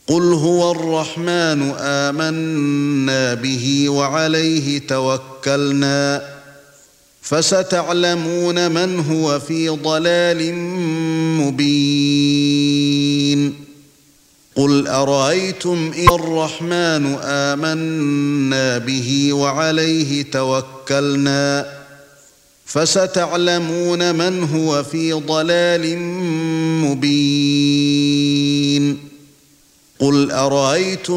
قُلْ هُوَ الرَّحْمَنُ آمَنَّا بِهِ وَعَلَيْهِ تَوَكَّلْنَا فَسَتَعْلَمُونَ مَنْ هُوَ فِي ضَلَالٍ مُبِينٍ قُلْ أَرَأَيْتُمْ إِنْ الرَّحْمَنُ آمَنَّا بِهِ وَعَلَيْهِ تَوَكَّلْنَا فَسَتَعْلَمُونَ مَنْ هُوَ فِي ضَلَالٍ مُبِينٍ قُلْ أَرَأَيْتُمْ